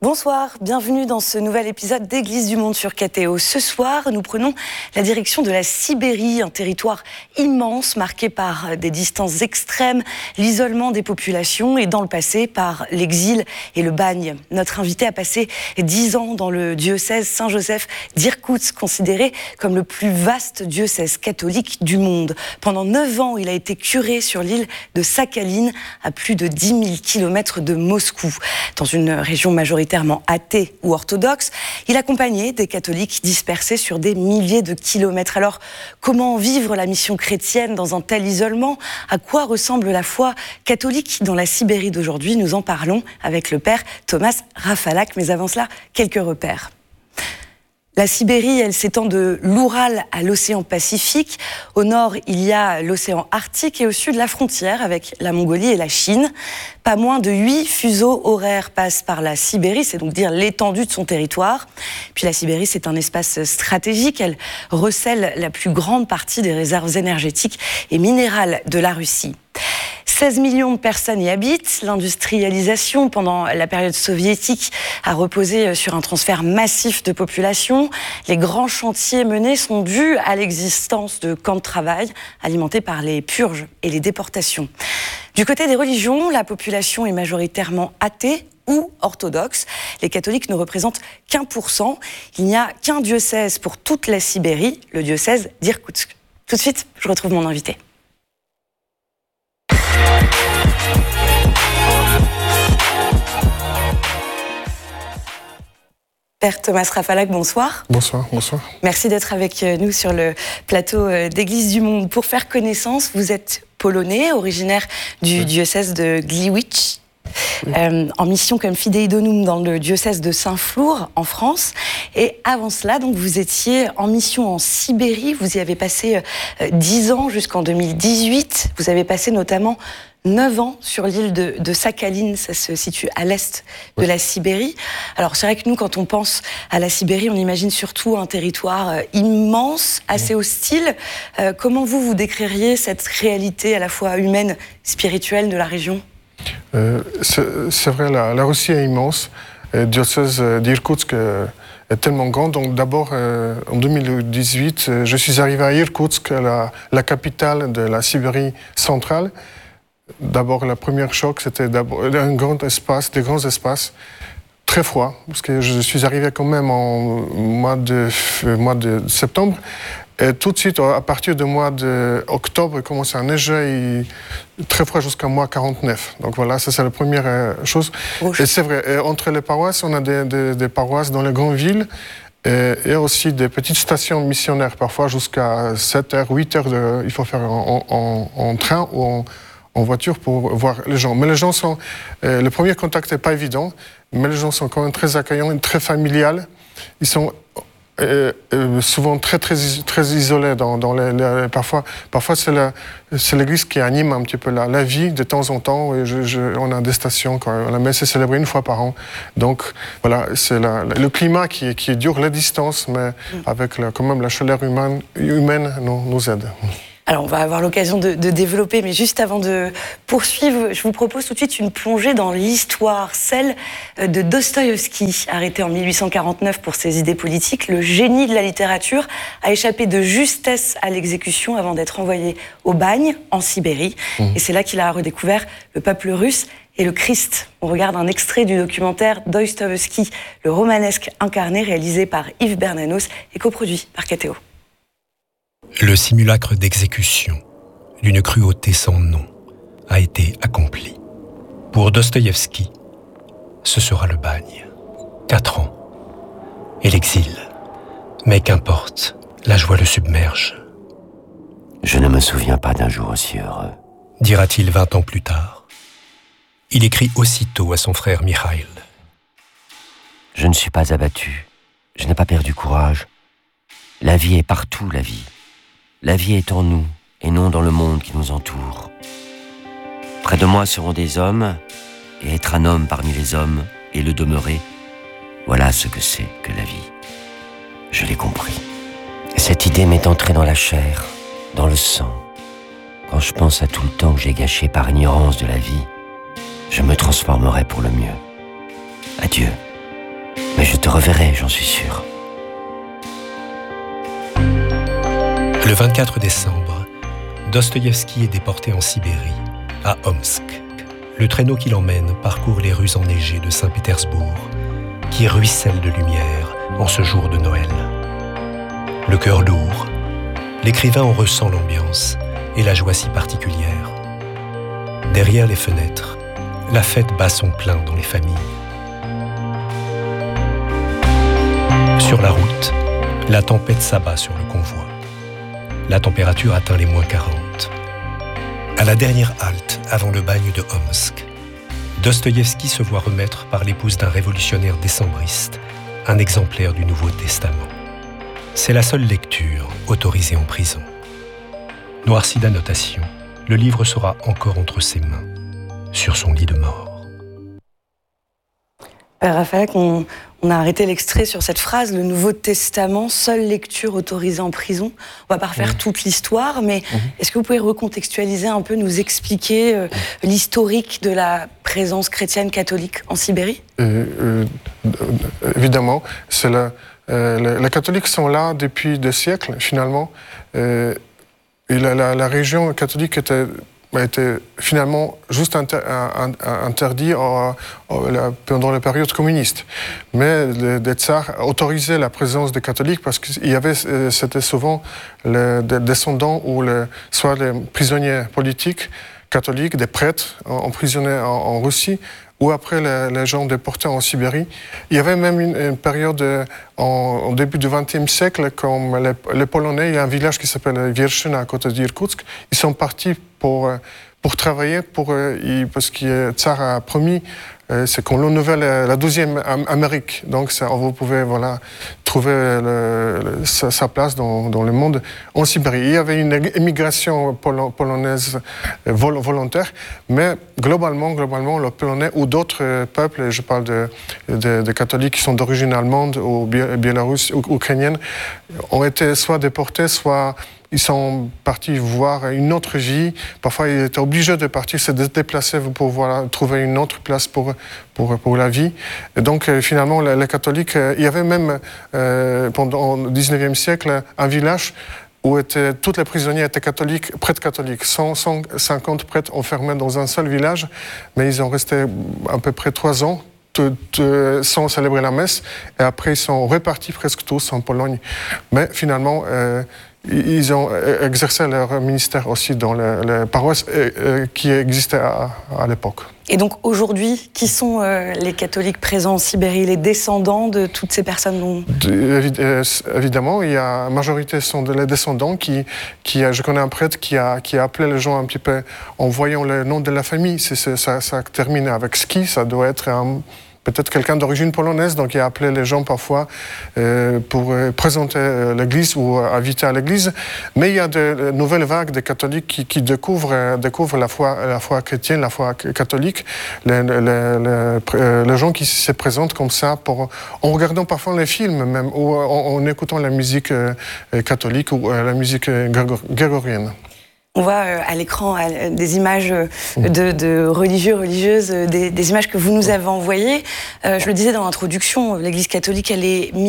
Bonsoir, bienvenue dans ce nouvel épisode d'Église du Monde sur KTO. Ce soir, nous prenons la direction de la Sibérie, un territoire immense marqué par des distances extrêmes, l'isolement des populations et dans le passé par l'exil et le bagne. Notre invité a passé 10 ans dans le diocèse Saint-Joseph d'Irkoutsk, considéré comme le plus vaste diocèse catholique du monde. Pendant 9 ans, il a été curé sur l'île de Sakhaline, à plus de 10 000 km de Moscou, dans une région majoritairement athée ou orthodoxe. Il accompagnait des catholiques dispersés sur des milliers de kilomètres. Alors, comment vivre la mission chrétienne dans un tel isolement? À quoi ressemble la foi catholique dans la Sibérie d'aujourd'hui? Nous en parlons avec le père Thomas Rafalak. Mais avant cela, quelques repères. La Sibérie, elle s'étend de l'Oural à l'océan Pacifique. Au nord, il y a l'océan Arctique et au sud, la frontière avec la Mongolie et la Chine. Pas moins de 8 fuseaux horaires passent par la Sibérie, c'est donc dire l'étendue de son territoire. Puis la Sibérie, c'est un espace stratégique. Elle recèle la plus grande partie des réserves énergétiques et minérales de la Russie. 16 millions de personnes y habitent. L'industrialisation pendant la période soviétique a reposé sur un transfert massif de population. Les grands chantiers menés sont dus à l'existence de camps de travail alimentés par les purges et les déportations. Du côté des religions, la population est majoritairement athée ou orthodoxe. Les catholiques ne représentent qu'1%. Il n'y a qu'un diocèse pour toute la Sibérie, le diocèse d'Irkoutsk. Tout de suite, je retrouve mon invité. Père Thomas Rafalak, bonsoir. Bonsoir, bonsoir. Merci d'être avec nous sur le plateau d'Église du Monde. Pour faire connaissance, vous êtes polonais, originaire du diocèse de Gliwice, en mission comme fidei donum dans le diocèse de Saint-Flour, en France. Et avant cela, donc, vous étiez en mission en Sibérie. Vous y avez passé 10 ans jusqu'en 2018. Vous avez passé notamment 9 ans sur l'île de Sakhaline, ça se situe à l'est de la Sibérie. Alors c'est vrai que nous, quand on pense à la Sibérie, on imagine surtout un territoire immense, assez hostile. Comment vous décririez cette réalité à la fois humaine, spirituelle de la région? C'est vrai, la Russie est immense. Le diocèse d'Irkoutsk est tellement grand. Donc d'abord, en 2018, je suis arrivé à Irkoutsk, la capitale de la Sibérie centrale. D'abord, la première choc, c'était d'abord un grand espace, des grands espaces, très froid, parce que je suis arrivé quand même en mois de septembre. Et tout de suite, à partir du mois d'octobre, il commence à neiger, très froid jusqu'à mois 49. Donc voilà, ça c'est la première chose. Et c'est vrai, et entre les paroisses, on a des paroisses dans les grandes villes, et aussi des petites stations missionnaires, parfois jusqu'à 7h, 8h, il faut faire en train ou en voiture pour voir les gens. Mais les gens sont... le premier contact n'est pas évident, mais les gens sont quand même très accueillants et très familiales. Ils sont souvent très isolés. Parfois c'est l'église qui anime un petit peu la vie de temps en temps. Et on a des stations, quand la messe est célébrée une fois par an. Donc voilà, c'est le climat qui dure la distance, mais avec quand même la chaleur humaine nous aide. Alors, on va avoir l'occasion de développer, mais juste avant de poursuivre, je vous propose tout de suite une plongée dans l'histoire, celle de Dostoïevski, arrêté en 1849 pour ses idées politiques. Le génie de la littérature a échappé de justesse à l'exécution avant d'être envoyé au bagne, en Sibérie. Et c'est là qu'il a redécouvert le peuple russe et le Christ. On regarde un extrait du documentaire Dostoïevski, le romanesque incarné, réalisé par Yves Bernanos et coproduit par KTO. Le simulacre d'exécution d'une cruauté sans nom a été accompli. Pour Dostoïevski, ce sera le bagne, 4 ans, et l'exil. Mais qu'importe, la joie le submerge. Je ne me souviens pas d'un jour aussi heureux, dira-t-il 20 ans plus tard. Il écrit aussitôt à son frère Mikhail. Je ne suis pas abattu, je n'ai pas perdu courage. La vie est partout, la vie. La vie est en nous, et non dans le monde qui nous entoure. Près de moi seront des hommes, et être un homme parmi les hommes, et le demeurer, voilà ce que c'est que la vie. Je l'ai compris. Cette idée m'est entrée dans la chair, dans le sang. Quand je pense à tout le temps que j'ai gâché par ignorance de la vie, je me transformerai pour le mieux. Adieu, Mais je te reverrai, j'en suis sûr. Le 24 décembre, Dostoïevski est déporté en Sibérie, à Omsk. Le traîneau qui l'emmène parcourt les rues enneigées de Saint-Pétersbourg, qui ruissellent de lumière en ce jour de Noël. Le cœur lourd, l'écrivain en ressent l'ambiance et la joie si particulière. Derrière les fenêtres, la fête bat son plein dans les familles. Sur la route, la tempête s'abat sur le convoi. La température atteint les -40. À la dernière halte, avant le bagne de Omsk, Dostoïevski se voit remettre par l'épouse d'un révolutionnaire décembriste un exemplaire du Nouveau Testament. C'est la seule lecture autorisée en prison. Noirci d'annotations, le livre sera encore entre ses mains, sur son lit de mort. Père Raphaël, on a arrêté l'extrait sur cette phrase, le Nouveau Testament, seule lecture autorisée en prison. On va pas refaire toute l'histoire, mais est-ce que vous pouvez recontextualiser un peu, nous expliquer l'historique de la présence chrétienne catholique en Sibérie ? Évidemment, c'est les catholiques sont là depuis des siècles, finalement. Et la région catholique était finalement juste interdit pendant la période communiste. Mais les tsars autorisaient la présence des catholiques parce que c'était souvent des descendants ou soit des prisonniers politiques catholiques, des prêtres emprisonnés en Russie, ou après les gens déportés en Sibérie. Il y avait même une période au début du XXe siècle, comme les Polonais, il y a un village qui s'appelle Wierzyna à côté d'Irkoutsk. Ils sont partis pour travailler, parce que le tsar a promis, c'est qu'on renouvelle la 12e Amérique. Donc vous pouvez trouver sa place dans le monde en Sibérie. Il y avait une émigration polonaise volontaire, mais globalement, les Polonais ou d'autres peuples, je parle de catholiques qui sont d'origine allemande ou biélorusse ou ukrainienne, ont été soit déportés, soit ils sont partis voir une autre vie. Parfois, ils étaient obligés de partir, se déplacer pour trouver une autre place pour la vie. Et donc, finalement, les catholiques, il y avait même, pendant le 19e siècle, un village où tous les prisonniers étaient catholiques, prêtres catholiques. 150 prêtres enfermés dans un seul village, mais ils ont resté à peu près 3 ans. Sans célébrer la messe, et après ils sont repartis presque tous en Pologne. Mais finalement, ils ont exercé leur ministère aussi dans les paroisses qui existaient à l'époque. Et donc aujourd'hui, qui sont les catholiques présents en Sibérie, les descendants de toutes ces personnes Évidemment, il y a la majorité sont les descendants je connais un prêtre qui a appelé les gens un petit peu en voyant le nom de la famille. Ça termine avec ski, ça doit être peut-être quelqu'un d'origine polonaise, donc il a appelé les gens parfois pour présenter l'église ou inviter à l'église. Mais il y a de nouvelles vagues de catholiques qui découvrent la foi chrétienne, la foi catholique. Les gens qui se présentent comme ça en regardant parfois les films même, ou en écoutant la musique catholique ou la musique grégorienne. On voit à l'écran des images de religieux, religieuses, des images que vous nous avez envoyées. Je le disais dans l'introduction, l'Église catholique, elle est